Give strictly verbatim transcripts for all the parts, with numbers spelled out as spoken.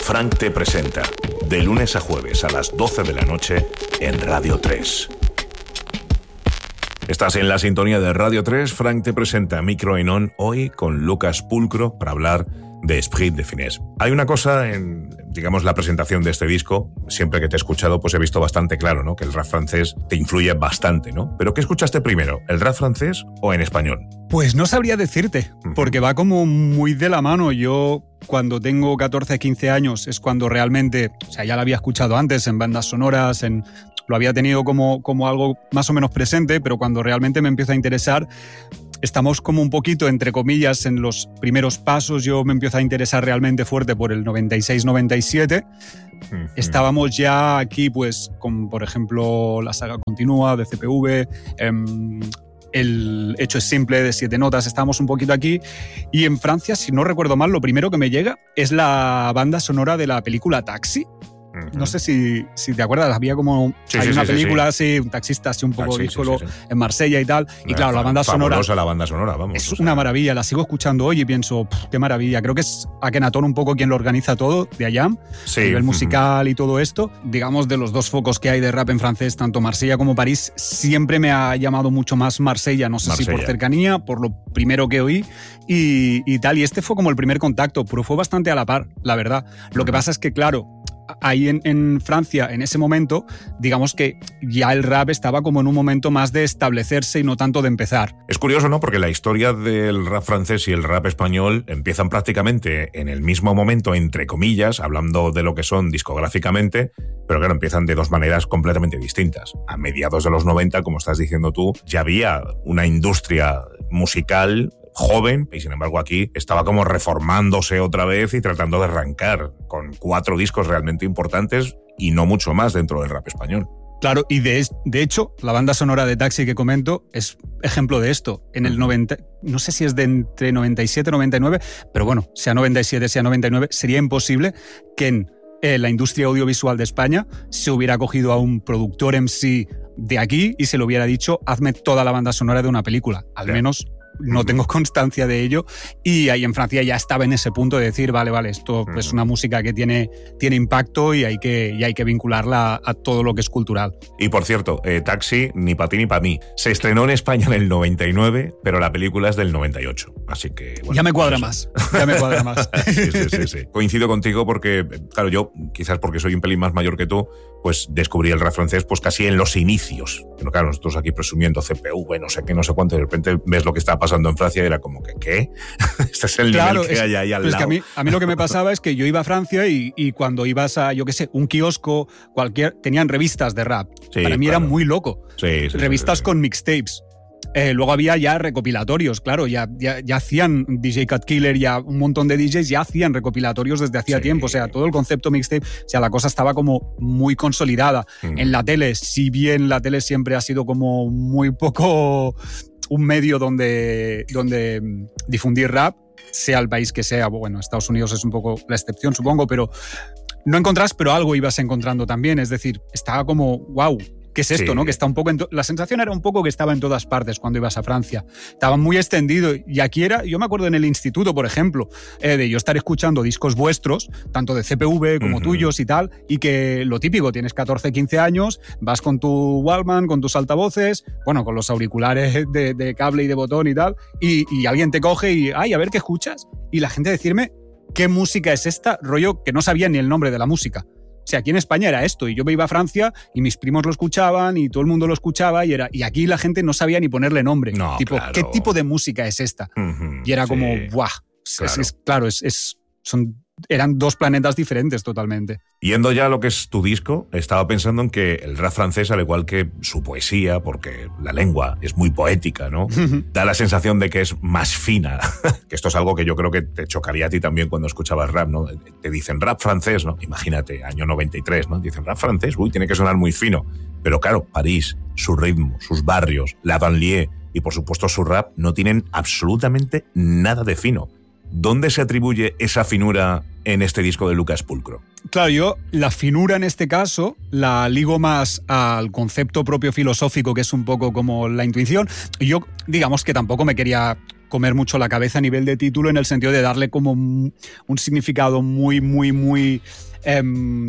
Frank te presenta, de lunes a jueves a las doce de la noche en Radio tres. Estás en la sintonía de Radio tres, Frank te presenta Micro en On, hoy con Lucas Pulcro para hablar de Esprit de Finesse. Hay una cosa en, digamos, la presentación de este disco, siempre que te he escuchado, pues he visto bastante claro, ¿no? Que el rap francés te influye bastante, ¿no? ¿Pero qué escuchaste primero, el rap francés o en español? Pues no sabría decirte, porque va como muy de la mano. Yo, cuando tengo catorce, quince años, es cuando realmente, o sea, ya lo había escuchado antes en bandas sonoras, en, lo había tenido como, como algo más o menos presente, pero cuando realmente me empieza a interesar, estamos como un poquito, entre comillas, en los primeros pasos. Yo me empiezo a interesar realmente fuerte por el noventa y seis noventa y siete. Uh-huh. Estábamos ya aquí, pues, con, por ejemplo, la saga continua de C P V, eh, el Hecho es simple de Siete Notas, estábamos un poquito aquí. Y en Francia, si no recuerdo mal, lo primero que me llega es la banda sonora de la película Taxi. No sé si, si te acuerdas, había como sí, hay sí, una sí, película sí, sí. así, un taxista así un poco Taxi, díscolo sí, sí, sí. en Marsella y tal. Y Una claro, la banda sonora... Fabulosa la banda sonora, vamos. Es o sea. una maravilla, la sigo escuchando hoy y pienso, qué maravilla. Creo que es Akhenaton un poco quien lo organiza todo, de Ayam, sí. a nivel musical y todo esto. Digamos, de los dos focos que hay de rap en francés, tanto Marsella como París, siempre me ha llamado mucho más Marsella. No sé Marsella. si por cercanía, por lo primero que oí y, y tal. Y este fue como el primer contacto, pero fue bastante a la par, la verdad. Lo que pasa es que, claro, ahí en, en Francia, en ese momento, digamos que ya el rap estaba como en un momento más de establecerse y no tanto de empezar. Es curioso, ¿no? Porque la historia del rap francés y el rap español empiezan prácticamente en el mismo momento, entre comillas, hablando de lo que son discográficamente, pero claro, empiezan de dos maneras completamente distintas. A mediados de los noventa, como estás diciendo tú, ya había una industria musical joven, y sin embargo aquí estaba como reformándose otra vez y tratando de arrancar con cuatro discos realmente importantes y no mucho más dentro del rap español. Claro, y de, de hecho, la banda sonora de Taxi que comento es ejemplo de esto. En el noventa, no sé si es de entre noventa y siete y noventa y nueve, pero bueno, sea noventa y siete, sea noventa y nueve, sería imposible que en eh, la industria audiovisual de España se hubiera cogido a un productor M C de aquí y se le hubiera dicho, hazme toda la banda sonora de una película. Al yeah. menos... no tengo constancia de ello, y ahí en Francia ya estaba en ese punto de decir, vale, vale, esto uh-huh. es una música que tiene, tiene impacto y hay, que, y hay que vincularla a todo lo que es cultural. Y por cierto, eh, Taxi, ni para ti ni para mí, se estrenó en España en el noventa y nueve, pero la película es del noventa y ocho, así que... Bueno, ya me cuadra más, ya me cuadra más. sí, sí, sí, sí. Coincido contigo porque, claro, yo, quizás porque soy un pelín más mayor que tú, pues descubrí el rap francés pues casi en los inicios. Pero claro, nosotros aquí presumiendo C P V, no sé qué, no sé cuánto, de repente ves lo que está pasando en Francia y era como que, ¿qué? Este es el claro, nivel que es, hay ahí al pues lado. Es que a, mí, a mí lo que me pasaba es que yo iba a Francia y, y cuando ibas a, yo qué sé, un kiosco, cualquier, tenían revistas de rap. Sí, Para mí claro. era muy loco. Sí, sí, revistas sí, sí. con mixtapes. Eh, luego había ya recopilatorios, claro, ya, ya, ya hacían D J Cut Killer, ya un montón de D Js ya hacían recopilatorios desde hacía sí. tiempo, o sea, todo el concepto mixtape, o sea, la cosa estaba como muy consolidada. Mm. En la tele, si bien la tele siempre ha sido como muy poco un medio donde, donde difundir rap, sea el país que sea, bueno, Estados Unidos es un poco la excepción, supongo, pero no encontrás, pero algo ibas encontrando también, es decir, estaba como, wow, ¿qué es esto, sí. no? Que está un poco en to- la sensación era un poco que estaba en todas partes cuando ibas a Francia. Estaba muy extendido y aquí era, yo me acuerdo en el instituto, por ejemplo, eh, de yo estar escuchando discos vuestros, tanto de C P V como uh-huh. tuyos y tal, y que lo típico, tienes catorce, quince años, vas con tu Walkman, con tus altavoces, bueno, con los auriculares de, de cable y de botón y tal, y, y alguien te coge y, ay, a ver qué escuchas, y la gente decirme, ¿qué música es esta? Rollo que no sabía ni el nombre de la música. O sea, aquí en España era esto, y yo me iba a Francia y mis primos lo escuchaban y todo el mundo lo escuchaba y era y aquí la gente no sabía ni ponerle nombre. No, tipo, claro. ¿qué tipo de música es esta? Uh-huh, y era sí, como, ¡buah! Claro, es, es, claro es, es, son, eran dos planetas diferentes totalmente. Yendo ya a lo que es tu disco, estaba pensando en que el rap francés, al igual que su poesía, porque la lengua es muy poética, ¿no? Uh-huh. Da la sensación de que es más fina. Que esto es algo que yo creo que te chocaría a ti también cuando escuchabas rap, ¿no? Te dicen rap francés, ¿no? Imagínate, año noventa y tres, ¿no? Dicen rap francés, uy, tiene que sonar muy fino. Pero claro, París, su ritmo, sus barrios, la banlieue y por supuesto su rap no tienen absolutamente nada de fino. ¿Dónde se atribuye esa finura en este disco de Lucas Pulcro? Claro, yo la finura en este caso la ligo más al concepto propio filosófico, que es un poco como la intuición. Yo, digamos que tampoco me quería comer mucho la cabeza a nivel de título, en el sentido de darle como un, un significado muy, muy, muy... Eh,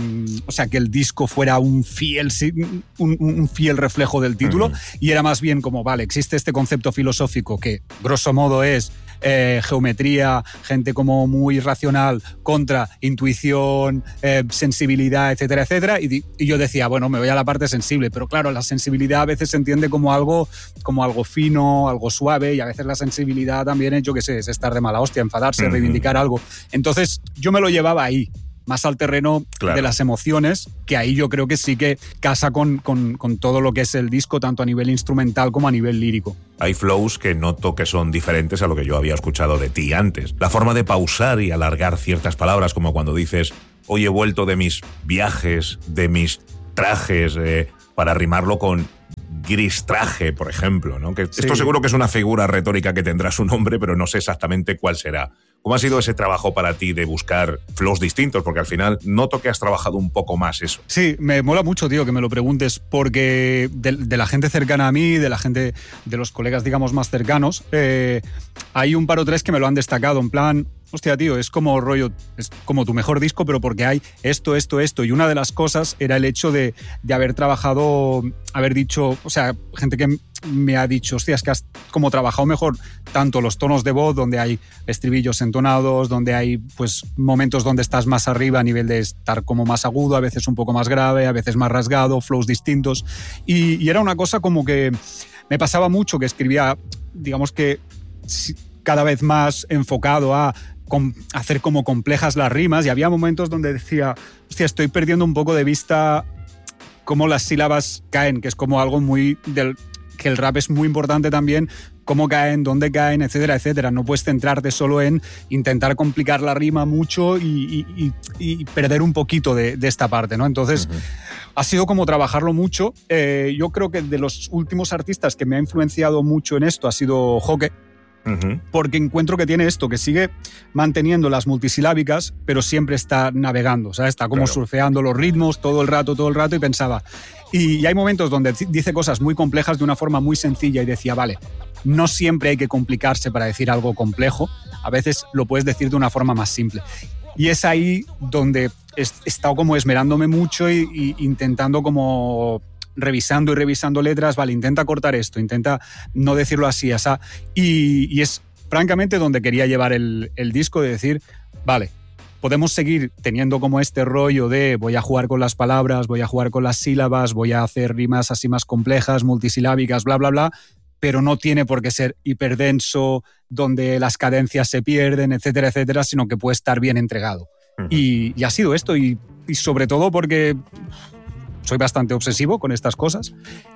o sea, que el disco fuera un fiel, un, un fiel reflejo del título, uh-huh. y era más bien como, vale, existe este concepto filosófico que, grosso modo, es eh, geometría, gente como muy racional contra intuición, eh, sensibilidad, etcétera, etcétera, y, y yo decía, bueno, me voy a la parte sensible, pero claro, la sensibilidad a veces se entiende como algo, como algo fino, algo suave, y a veces la sensibilidad también es, yo qué sé, es estar de mala hostia, enfadarse, uh-huh. reivindicar algo. Entonces, yo me lo llevaba ahí, más al terreno claro. de las emociones, que ahí yo creo que sí que casa con, con, con todo lo que es el disco, tanto a nivel instrumental como a nivel lírico. Hay flows que noto que son diferentes a lo que yo había escuchado de ti antes. La forma de pausar y alargar ciertas palabras, como cuando dices, hoy he vuelto de mis viajes, de mis trajes, eh, para rimarlo con gris traje, por ejemplo, ¿no? Que sí. Esto seguro que es una figura retórica que tendrá su nombre, pero no sé exactamente cuál será. ¿Cómo ha sido ese trabajo para ti de buscar flows distintos? Porque al final noto que has trabajado un poco más eso. Sí, me mola mucho, tío, que me lo preguntes, porque de, de la gente cercana a mí, de la gente, de los colegas, digamos, más cercanos, eh, hay un par o tres que me lo han destacado, en plan, hostia, tío, es como rollo, es como tu mejor disco, pero porque hay esto, esto, esto. Y una de las cosas era el hecho de, de haber trabajado, haber dicho, o sea, gente que me ha dicho, hostia, es que has como trabajado mejor tanto los tonos de voz, donde hay estribillos entonados, donde hay pues momentos donde estás más arriba a nivel de estar como más agudo, a veces un poco más grave, a veces más rasgado, flows distintos. Y, y era una cosa como que me pasaba mucho, que escribía, digamos que cada vez más enfocado a hacer como complejas las rimas, y había momentos donde decía, hostia, estoy perdiendo un poco de vista cómo las sílabas caen, que es como algo muy del que el rap es muy importante también, cómo caen, dónde caen, etcétera, etcétera. No puedes centrarte solo en intentar complicar la rima mucho y, y, y perder un poquito de, de esta parte, ¿no? Entonces, uh-huh. ha sido como trabajarlo mucho. Eh, yo creo que de los últimos artistas que me ha influenciado mucho en esto ha sido Joque, uh-huh. porque encuentro que tiene esto, que sigue manteniendo las multisilábicas, pero siempre está navegando, o sea, está como claro. surfeando los ritmos todo el rato, todo el rato, y pensaba... Y, y hay momentos donde dice cosas muy complejas de una forma muy sencilla, y decía, vale, no siempre hay que complicarse para decir algo complejo, a veces lo puedes decir de una forma más simple. Y es ahí donde he estado como esmerándome mucho y, y intentando como... revisando y revisando letras, vale, intenta cortar esto, intenta no decirlo así, así. Y, y es francamente donde quería llevar el, el disco, de decir, vale, podemos seguir teniendo como este rollo de voy a jugar con las palabras, voy a jugar con las sílabas, voy a hacer rimas así más complejas, multisilábicas, bla, bla, bla, pero no tiene por qué ser hiperdenso, donde las cadencias se pierden, etcétera, etcétera, sino que puede estar bien entregado. Uh-huh. Y, y ha sido esto, y, y sobre todo porque... soy bastante obsesivo con estas cosas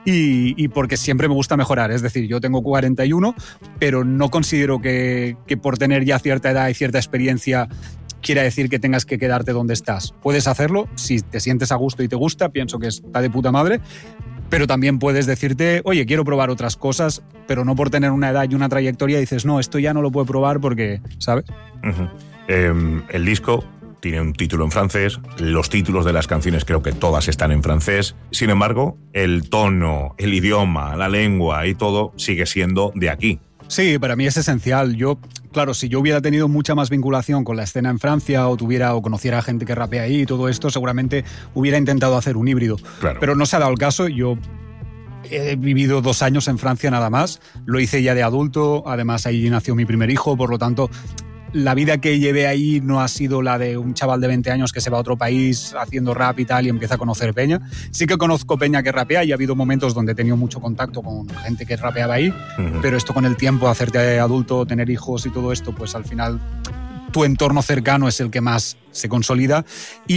y, y porque siempre me gusta mejorar. Es decir, yo tengo cuarenta y uno, pero no considero que, que por tener ya cierta edad y cierta experiencia quiera decir que tengas que quedarte donde estás. Puedes hacerlo si te sientes a gusto y te gusta, pienso que está de puta madre, pero también puedes decirte, oye, quiero probar otras cosas, pero no por tener una edad y una trayectoria dices, no, esto ya no lo puedo probar porque, ¿sabes? Uh-huh. eh, el disco... tiene un título en francés, los títulos de las canciones creo que todas están en francés. Sin embargo, el tono, el idioma, la lengua y todo sigue siendo de aquí. Sí, para mí es esencial. Yo, claro, si yo hubiera tenido mucha más vinculación con la escena en Francia o tuviera o conociera a gente que rapea ahí y todo esto, seguramente hubiera intentado hacer un híbrido. Claro. Pero no se ha dado el caso. Yo he vivido dos años en Francia nada más. Lo hice ya de adulto. Además, ahí nació mi primer hijo. Por lo tanto... la vida que llevé ahí no ha sido la de un chaval de veinte años que se va a otro país haciendo rap y tal y empieza a conocer peña. Sí que conozco peña que rapea y ha habido momentos donde he tenido mucho contacto con gente que rapeaba ahí, uh-huh. pero esto con el tiempo, hacerte adulto, tener hijos y todo esto, pues al final tu entorno cercano es el que más se consolida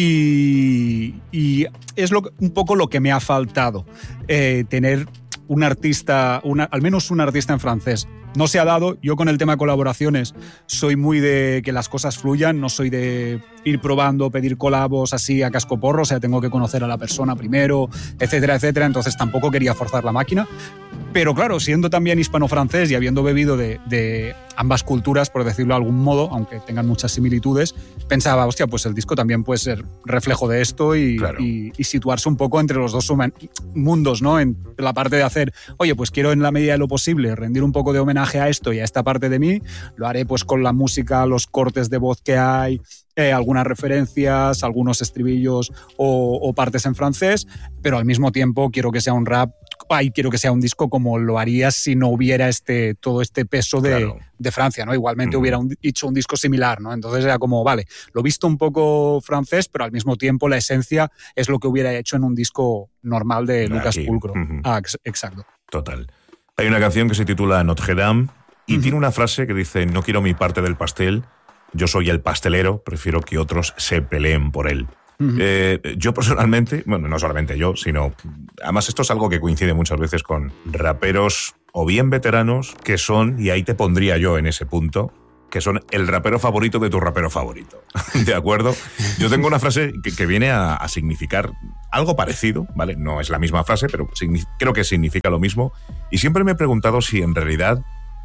y, y es lo, un poco lo que me ha faltado, eh, tener un artista, una, al menos un artista en francés. No se ha dado. Yo con el tema de colaboraciones soy muy de que las cosas fluyan, no soy de ir probando, pedir colabos así a cascoporro, o sea, tengo que conocer a la persona primero, etcétera, etcétera, entonces tampoco quería forzar la máquina. Pero claro, siendo también hispano-francés y habiendo bebido de, de ambas culturas, por decirlo de algún modo, aunque tengan muchas similitudes, pensaba, hostia, pues el disco también puede ser reflejo de esto y, claro. y, y situarse un poco entre los dos mundos, ¿no? En la parte de hacer, oye, pues quiero en la medida de lo posible rendir un poco de homenaje a esto y a esta parte de mí, lo haré pues con la música, los cortes de voz que hay, eh, algunas referencias, algunos estribillos o, o partes en francés, pero al mismo tiempo quiero que sea un rap, ay, quiero que sea un disco como lo harías si no hubiera este, todo este peso de, claro. de Francia, ¿no? Igualmente uh-huh. hubiera un, hecho un disco similar, ¿no? Entonces era como, vale, lo he visto un poco francés, pero al mismo tiempo la esencia es lo que hubiera hecho en un disco normal de Lucas Pulcro. Uh-huh. Ah, ex- exacto. Total. Hay una canción que se titula Notre Dame y uh-huh. tiene una frase que dice, no quiero mi parte del pastel, yo soy el pastelero, prefiero que otros se peleen por él. Uh-huh. Eh, yo personalmente, bueno, no solamente yo, sino además esto es algo que coincide muchas veces con raperos o bien veteranos que son, y ahí te pondría yo en ese punto, que son el rapero favorito de tu rapero favorito. ¿De acuerdo? Yo tengo una frase que, que viene a, a significar algo parecido, ¿vale? No es la misma frase, pero signi- creo que significa lo mismo. Y siempre me he preguntado si en realidad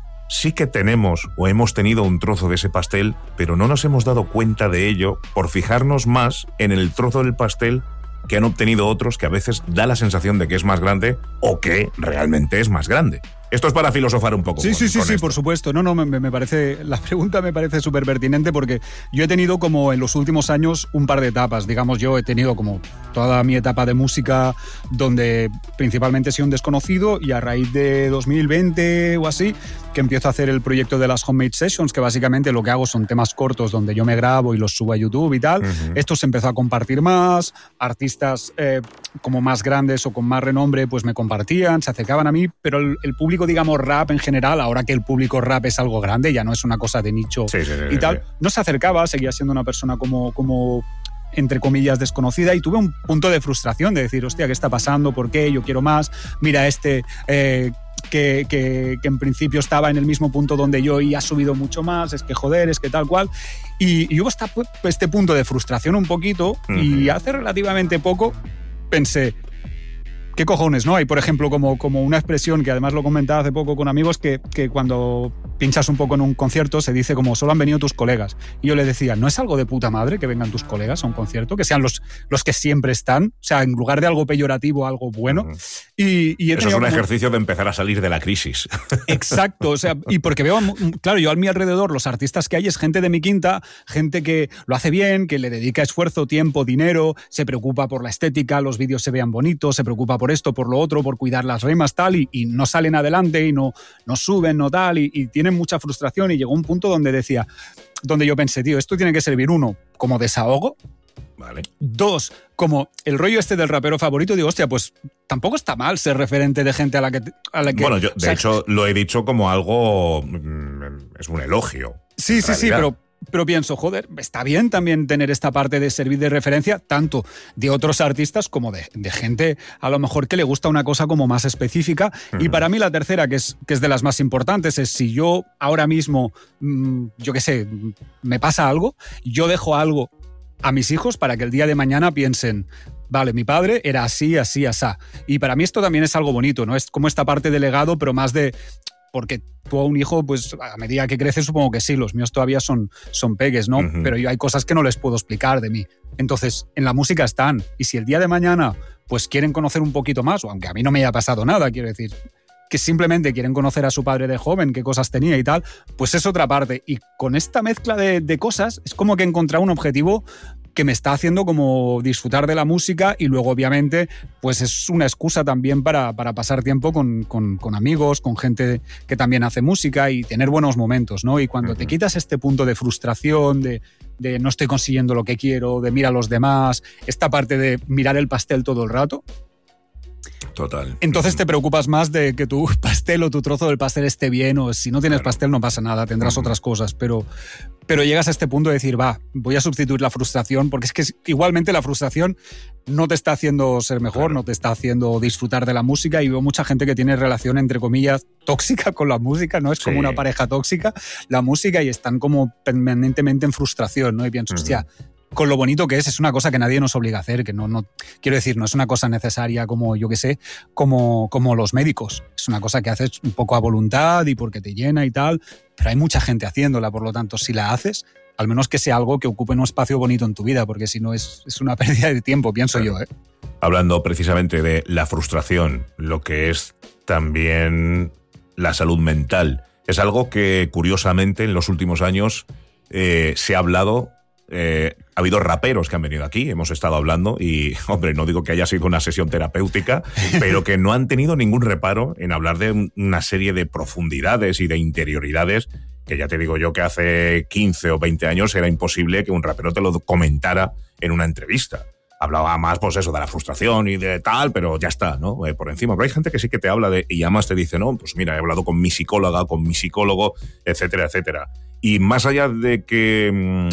sí que tenemos o hemos tenido un trozo de ese pastel, pero no nos hemos dado cuenta de ello por fijarnos más en el trozo del pastel que han obtenido otros que a veces da la sensación de que es más grande o que realmente es más grande. Esto es para filosofar un poco. Sí, con, sí, sí, con sí, esto. por supuesto. No, no, me, me parece, la pregunta me parece súper pertinente porque yo he tenido como en los últimos años un par de etapas. Digamos, yo he tenido como toda mi etapa de música donde principalmente he sido un desconocido y a raíz de dos mil veinte o así que empiezo a hacer el proyecto de las Homemade Sessions, que básicamente lo que hago son temas cortos donde yo me grabo y los subo a YouTube y tal. Uh-huh. Esto se empezó a compartir más, artistas eh, como más grandes o con más renombre pues me compartían, se acercaban a mí, pero el, el público, digamos, rap en general, ahora que el público rap es algo grande, ya no es una cosa de nicho sí, sí, sí, y tal, sí. no se acercaba, seguía siendo una persona como... como entre comillas, desconocida, y tuve un punto de frustración de decir, hostia, ¿qué está pasando? ¿Por qué? Yo quiero más. Mira, este eh, que, que, que en principio estaba en el mismo punto donde yo y ha subido mucho más, es que joder, es que tal cual. Y, y hubo esta, este punto de frustración un poquito, uh-huh. y hace relativamente poco pensé, ¿qué cojones, no? Hay, por ejemplo, como, como una expresión que además lo comentaba hace poco con amigos, que, que cuando pinchas un poco en un concierto se dice como solo han venido tus colegas. Y yo le decía, ¿no es algo de puta madre que vengan tus colegas a un concierto? Que sean los, los que siempre están, o sea, en lugar de algo peyorativo, algo bueno. Uh-huh. Y, y he Eso es un como... ejercicio de empezar a salir de la crisis. Exacto, o sea, y porque veo, claro, yo a mi alrededor los artistas que hay es gente de mi quinta, gente que lo hace bien, que le dedica esfuerzo, tiempo, dinero, se preocupa por la estética, los vídeos se vean bonitos, se preocupa por esto, por lo otro, por cuidar las rimas, tal, y, y no salen adelante y no, no suben, no tal, y, y tienen mucha frustración. Y llegó un punto donde decía, donde yo pensé, tío, esto tiene que servir, uno, como desahogo. Vale. Dos, como el rollo este del rapero favorito, digo, hostia, pues tampoco está mal ser referente de gente a la que... A la que bueno, yo de o sea, hecho lo he dicho como algo... Es un elogio. Sí, sí, sí, pero... Pero pienso, joder, está bien también tener esta parte de servir de referencia, tanto de otros artistas como de, de gente a lo mejor que le gusta una cosa como más específica. Uh-huh. Y para mí la tercera, que es, que es de las más importantes, es si yo ahora mismo, mmm, yo qué sé, me pasa algo, yo dejo algo a mis hijos para que el día de mañana piensen, vale, mi padre era así, así, asá. Y para mí esto también es algo bonito, ¿no? Es como esta parte de legado, pero más de... Porque tú a un hijo, pues a medida que crece, supongo que sí, los míos todavía son, son peques, ¿no? Uh-huh. Pero yo hay cosas que no les puedo explicar de mí. Entonces, en la música están. Y si el día de mañana, pues quieren conocer un poquito más, o aunque a mí no me haya pasado nada, quiero decir, que simplemente quieren conocer a su padre de joven, qué cosas tenía y tal, pues es otra parte. Y con esta mezcla de, de cosas, es como que he encontrado un objetivo que me está haciendo como disfrutar de la música y luego obviamente pues es una excusa también para, para pasar tiempo con, con, con amigos, con gente que también hace música y tener buenos momentos, ¿no? Y cuando uh-huh. te quitas este punto de frustración, de, de no estoy consiguiendo lo que quiero, de mira a los demás, esta parte de mirar el pastel todo el rato, total. Entonces te preocupas más de que tu pastel o tu trozo del pastel esté bien, o si no tienes claro. pastel no pasa nada, tendrás uh-huh. otras cosas, pero, pero llegas a este punto de decir, va, voy a sustituir la frustración, porque es que igualmente la frustración no te está haciendo ser mejor, claro. no te está haciendo disfrutar de la música, y veo mucha gente que tiene relación, entre comillas, tóxica con la música, ¿no? Es sí. como una pareja tóxica, la música, y están como permanentemente en frustración, ¿no? Y pienso, uh-huh. hostia, con lo bonito que es, es una cosa que nadie nos obliga a hacer, que no, no quiero decir, no es una cosa necesaria como, yo qué sé, como, como los médicos. Es una cosa que haces un poco a voluntad y porque te llena y tal, pero hay mucha gente haciéndola, por lo tanto, si la haces, al menos que sea algo que ocupe un espacio bonito en tu vida, porque si no es, es una pérdida de tiempo, pienso claro. yo, ¿eh? Hablando precisamente de la frustración, lo que es también la salud mental, es algo que curiosamente en los últimos años eh, se ha hablado. Eh, ha habido raperos que han venido aquí, hemos estado hablando y, hombre, no digo que haya sido una sesión terapéutica, pero que no han tenido ningún reparo en hablar de una serie de profundidades y de interioridades que ya te digo yo que hace quince o veinte años era imposible que un rapero te lo comentara en una entrevista. Hablaba más, pues eso, de la frustración y de tal, pero ya está, ¿no? Eh, por encima. Pero hay gente que sí que te habla de, y además te dice, no, pues mira, he hablado con mi psicóloga, con mi psicólogo, etcétera, etcétera. Y más allá de que mmm,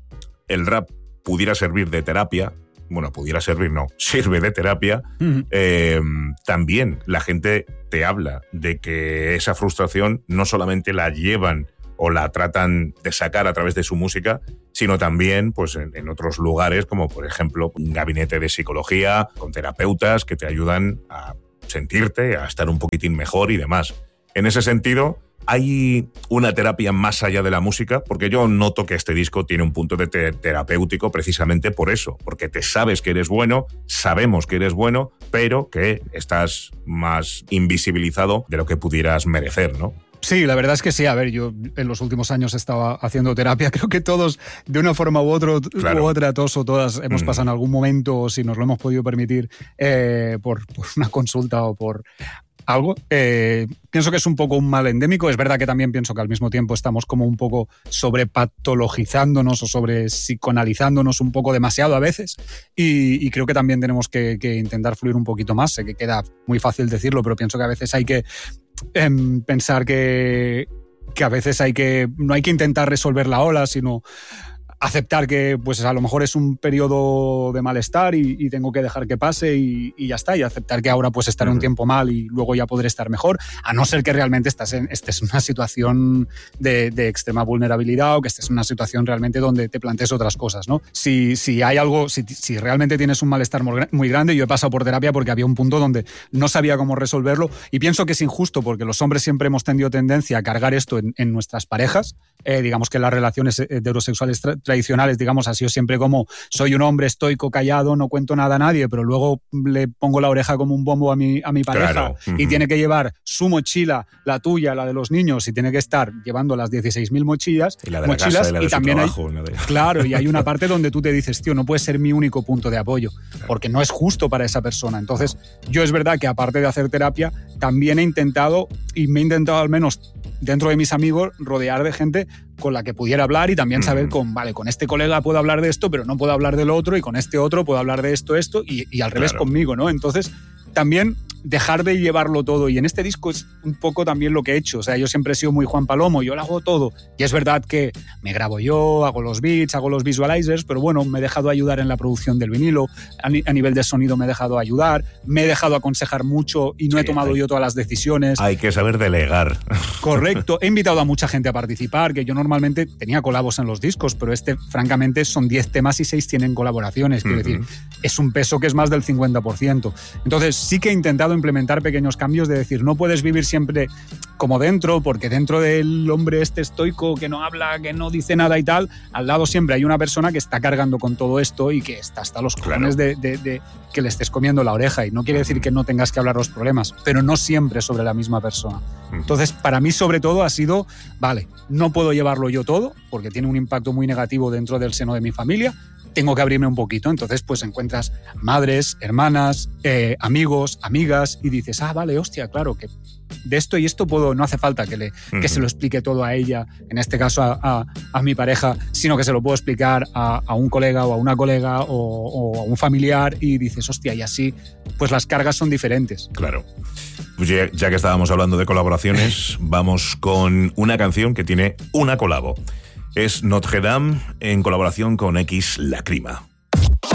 el rap pudiera servir de terapia, bueno, pudiera servir, no, sirve de terapia, uh-huh. eh, también la gente te habla de que esa frustración no solamente la llevan o la tratan de sacar a través de su música, sino también pues, en, en otros lugares, como por ejemplo un gabinete de psicología, con terapeutas que te ayudan a sentirte, a estar un poquitín mejor y demás. En ese sentido, ¿hay una terapia más allá de la música? Porque yo noto que este disco tiene un punto de te- terapéutico precisamente por eso, porque te sabes que eres bueno, sabemos que eres bueno, pero que estás más invisibilizado de lo que pudieras merecer, ¿no? Sí, la verdad es que sí. A ver, yo en los últimos años estaba haciendo terapia. Creo que todos, de una forma u, otro, claro. u otra, todos o todas hemos mm. pasado en algún momento, o si nos lo hemos podido permitir, eh, por, por una consulta o por algo. Eh, pienso que es un poco un mal endémico. Es verdad que también pienso que al mismo tiempo estamos como un poco sobrepatologizándonos o sobre psicoanalizándonos un poco demasiado a veces. Y, y creo que también tenemos que, que intentar fluir un poquito más. Sé que queda muy fácil decirlo, pero pienso que a veces hay que eh, pensar que, que a veces hay que no hay que intentar resolver la ola, sino aceptar que pues a lo mejor es un periodo de malestar y, y tengo que dejar que pase y, y ya está, y aceptar que ahora pues estaré uh-huh. un tiempo mal y luego ya podré estar mejor, a no ser que realmente estás en, estés en una situación de, de extrema vulnerabilidad o que estés en una situación realmente donde te plantees otras cosas, ¿no? Si, si hay algo, si, si realmente tienes un malestar muy grande, yo he pasado por terapia porque había un punto donde no sabía cómo resolverlo y pienso que es injusto porque los hombres siempre hemos tenido tendencia a cargar esto en, en nuestras parejas, eh, digamos que las relaciones heterosexuales tra- tradicionales, digamos, ha sido siempre como soy un hombre estoico, callado, no cuento nada a nadie, pero luego le pongo la oreja como un bombo a mi, a mi pareja claro. uh-huh. y tiene que llevar su mochila, la tuya, la de los niños, y tiene que estar llevando las dieciséis mil mochilas, y la de mochilas, la casa y, la de y también trabajo, hay, de... claro, y hay una parte donde tú te dices, tío, no puede ser mi único punto de apoyo, claro. porque no es justo para esa persona. Entonces, yo es verdad que aparte de hacer terapia, también he intentado, y me he intentado al menos dentro de mis amigos, rodear de gente con la que pudiera hablar y también saber con, vale, con este colega puedo hablar de esto, pero no puedo hablar del otro, y con este otro puedo hablar de esto, esto, y, y al revés claro. conmigo, ¿no? Entonces, también dejar de llevarlo todo, y en este disco es un poco también lo que he hecho. O sea, yo siempre he sido muy Juan Palomo, yo lo hago todo, y es verdad que me grabo yo, hago los beats, hago los visualizers, pero bueno, me he dejado ayudar en la producción del vinilo, a, ni- a nivel de sonido me he dejado ayudar, me he dejado aconsejar mucho y no sí, he tomado hay, yo todas las decisiones. Hay que saber delegar. Correcto, he invitado a mucha gente a participar, que yo normalmente tenía colabos en los discos, pero este, francamente, son diez temas y seis tienen colaboraciones, quiero uh-huh. decir, es un peso que es más del cincuenta por ciento. Entonces, sí que he intentado implementar pequeños cambios de decir, no puedes vivir siempre como dentro, porque dentro del hombre este estoico que no habla, que no dice nada y tal, al lado siempre hay una persona que está cargando con todo esto y que está hasta los cojones claro. de, de, de que le estés comiendo la oreja, y no quiere decir que no tengas que hablar los problemas, pero no siempre sobre la misma persona. Entonces, para mí sobre todo ha sido, vale, no puedo llevarlo yo todo, porque tiene un impacto muy negativo dentro del seno de mi familia, tengo que abrirme un poquito. Entonces pues encuentras madres, hermanas, eh, amigos, amigas, y dices, ah, vale, hostia, claro, que de esto y esto puedo, no hace falta que, le, uh-huh. que se lo explique todo a ella, en este caso a, a, a mi pareja, sino que se lo puedo explicar a, a un colega o a una colega o, o a un familiar, y dices, hostia, y así pues las cargas son diferentes. Claro. Pues ya, ya que estábamos hablando de colaboraciones, vamos con una canción que tiene una colabo. Es Notre Dame en colaboración con X Lacrima.